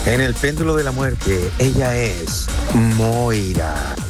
En el péndulo de la muerte, ella es Moira.